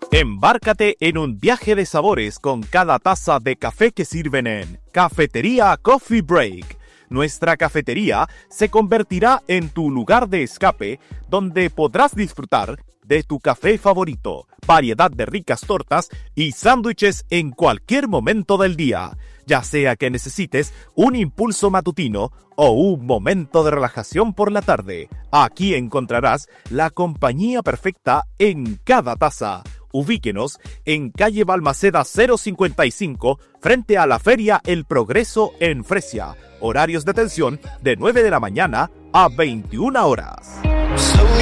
Embárcate en un viaje de sabores con cada taza de café que sirven en Cafetería Coffee Break. Nuestra cafetería se convertirá en tu lugar de escape, donde podrás disfrutar de tu café favorito, variedad de ricas tortas y sándwiches en cualquier momento del día. Ya sea que necesites un impulso matutino o un momento de relajación por la tarde, aquí encontrarás la compañía perfecta en cada taza. Ubíquenos en calle Balmaceda 055, frente a la Feria El Progreso en Fresia. Horarios de atención de 9 de la mañana a 21 horas.